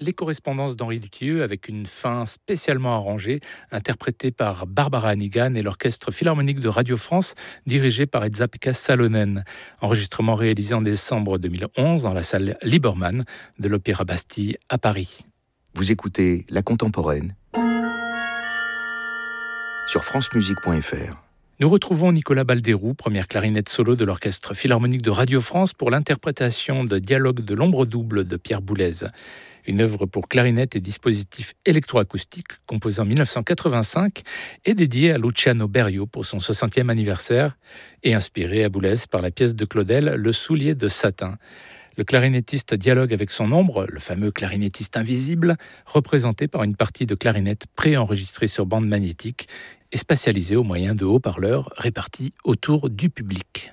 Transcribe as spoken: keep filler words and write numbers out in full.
Les correspondances d'Henri Dutilleux avec une fin spécialement arrangée, interprétée par Barbara Hannigan et l'Orchestre Philharmonique de Radio France, dirigé par Esa-Pekka Salonen. Enregistrement réalisé en décembre deux mille onze dans la salle Liebermann de l'Opéra Bastille à Paris. Vous écoutez La Contemporaine sur francemusique point f r. Nous retrouvons Nicolas Baldeyrou, première clarinette solo de l'Orchestre Philharmonique de Radio France pour l'interprétation de Dialogue de l'ombre double de Pierre Boulez. Une œuvre pour clarinette et dispositif électroacoustique composée en dix-neuf cent quatre-vingt-cinq et dédiée à Luciano Berio pour son soixantième anniversaire et inspirée à Boulez par la pièce de Claudel Le soulier de satin. Le clarinettiste dialogue avec son ombre, le fameux clarinettiste invisible, représenté par une partie de clarinette préenregistrée sur bande magnétique et spatialisée au moyen de haut-parleurs répartis autour du public.